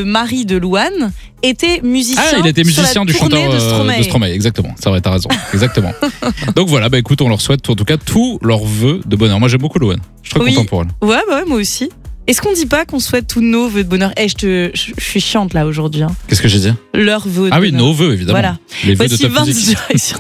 mari de Louane, était musicien. Ah, il était musicien sur la du tournée chanteur de Stromae, exactement. C'est vrai, t'as raison. Exactement. Donc voilà, écoute, on leur souhaite en tout cas tous leurs vœux de bonheur. Moi, j'aime beaucoup Louane. Je suis très content pour elle. Ouais, moi aussi. Est-ce qu'on dit pas qu'on souhaite tous nos vœux de bonheur? Je suis chiante là aujourd'hui. Qu'est-ce que j'ai dit? Leurs vœux de bonheur. Ah oui, nos vœux, évidemment. Voilà. Les vœux de Voici ta musique. Vince Joy sur